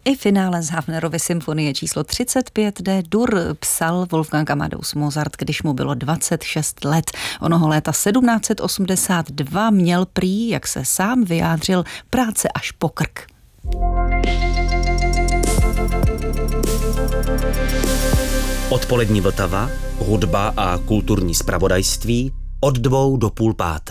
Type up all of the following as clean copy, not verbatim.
I finále z Hafnerovy symfonie číslo 35 D-dur psal Wolfgang Amadeus Mozart, když mu bylo 26 let. Onoho léta 1782 měl prý, jak se sám vyjádřil, práce až po krk. Odpolední Vltava, hudba a kulturní zpravodajství od 2 do 4:30.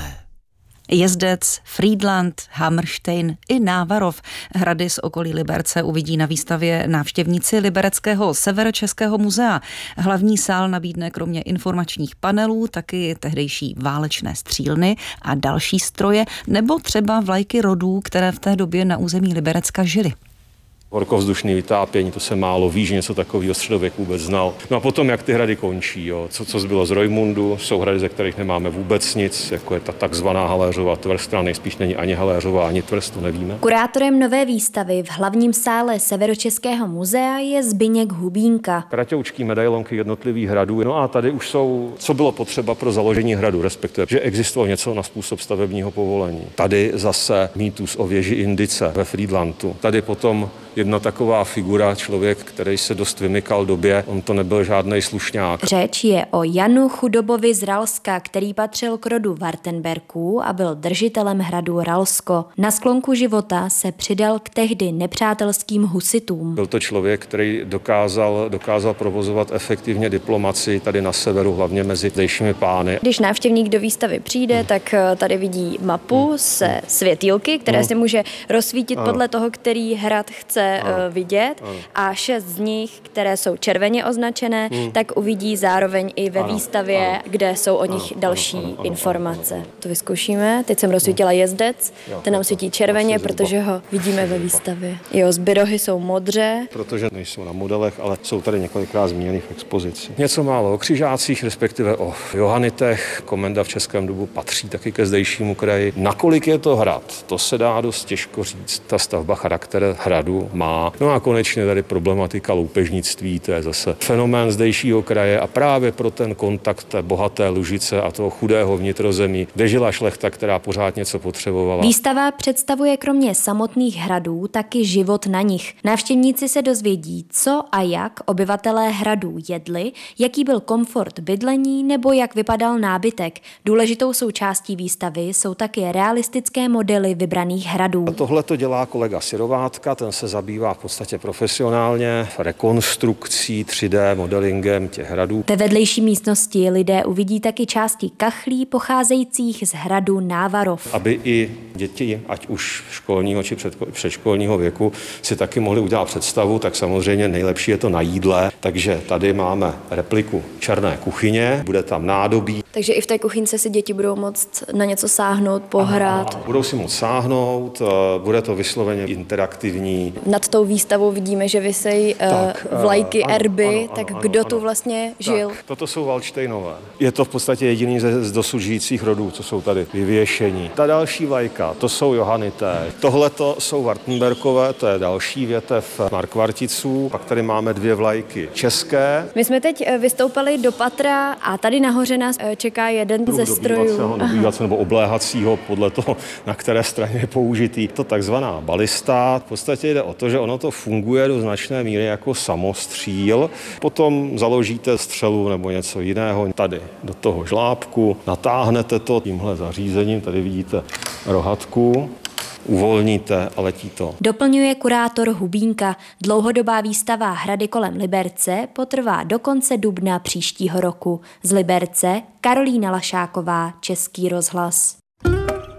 Jezdec, Frýdlant, Hammerstein i Návarov. Hrady z okolí Liberce uvidí na výstavě návštěvníci Libereckého Severočeského muzea. Hlavní sál nabídne kromě informačních panelů taky tehdejší válečné střílny a další stroje, nebo třeba vlajky rodů, které v té době na území Liberecka žily. Horkovzdušné vytápění, to se málo ví, že něco takového středověk vůbec znal. No a potom, jak ty hrady končí, jo. Co zbylo z Rojmundu, jsou hrady, ze kterých nemáme vůbec nic, jako je ta takzvaná Haléřova tvrz, která nejspíš není ani Haléřova, ani tvrz, to nevíme. Kurátorem nové výstavy v hlavním sále Severočeského muzea je Zbyněk Hubínka. Kraťoučký medailonky jednotlivých hradů. No a tady už jsou, co bylo potřeba pro založení hradu, respektive, že existovalo něco na způsob stavebního povolení. Tady zase mýtus o věži Indice ve Frýdlantu. Tady potom jedna taková figura, člověk, který se dost vymykal době, on to nebyl žádnej slušňák. Řeč je o Janu Chudobovi z Ralska, který patřil k rodu Wartenberků a byl držitelem hradu Ralsko. Na sklonku života se přidal k tehdy nepřátelským husitům. Byl to člověk, který dokázal provozovat efektivně diplomacii tady na severu, hlavně mezi zdejšími pány. Když návštěvník do výstavy přijde, tak tady vidí mapu se světýlky, které si může rozsvítit podle toho, který hrad chce vidět, a 6 z nich, které jsou červeně označené, tak uvidí zároveň i ve výstavě, kde jsou o nich další informace. To vyzkoušíme. Teď jsem rozsvítila jezdec, ten nám svítí červeně, protože ho vidíme ve výstavě. Jeho zbyrohy jsou modře. Protože nejsou na modelech, ale jsou tady několikrát zmíněných v expozici. Něco málo o křižácích, respektive o Johanitech. Komenda v Českém Dubu patří taky ke zdejšímu kraji. Nakolik je to hrad? To se dá dost těžko říct. Ta stavba charakter hradu má. No a konečně tady problematika loupežnictví, to je zase fenomén zdejšího kraje a právě pro ten kontakt té bohaté Lužice a toho chudého vnitrozemí, kde žila šlechta, která pořád něco potřebovala. Výstava představuje kromě samotných hradů taky život na nich. Návštěvníci se dozvědí, co a jak obyvatelé hradů jedli, jaký byl komfort bydlení nebo jak vypadal nábytek. Důležitou součástí výstavy jsou taky realistické modely vybraných hradů. Tohle to dělá kolega Sirovátka, ten se zabývá v podstatě profesionálně rekonstrukcí 3D modelingem těch hradů. Ve vedlejší místnosti lidé uvidí taky části kachlí pocházejících z hradu Návarov. Aby i děti, ať už školního či předškolního věku, si taky mohli udělat představu, tak samozřejmě nejlepší je to na jídle. Takže tady máme repliku černé kuchyně, bude tam nádobí. Takže i v té kuchynce si děti budou moct na něco sáhnout, pohrát. Budou si moct sáhnout, bude to vysloveně interaktivní. Nad tou výstavou vidíme, že visejí vlajky, erby, tak kdo tu vlastně žil? Tak, toto jsou Valdštejnové. Je to v podstatě jediný z dosud žijících rodů, co jsou tady vyvěšení. Ta další vlajka, to jsou Johanité. Tohleto jsou Wartenberkové, to je další větev Markvarticů. Pak tady máme 2 vlajky české. My jsme teď vystoupali do patra a tady nahoře nás čeká jeden ze strojů. Dobývacího nebo obléhacího, podle toho, na které straně je použitý. To takzvaná balista. V podstatě jde o to, že ono to funguje do značné míry jako samostříl. Potom založíte střelu nebo něco jiného tady do toho žlábku, natáhnete to tímhle zařízením, tady vidíte rohatku, uvolníte a letí to. Doplňuje kurátor Hubínka. Dlouhodobá výstava Hrady kolem Liberce potrvá do konce dubna příštího roku. Z Liberce Karolína Lašáková, Český rozhlas.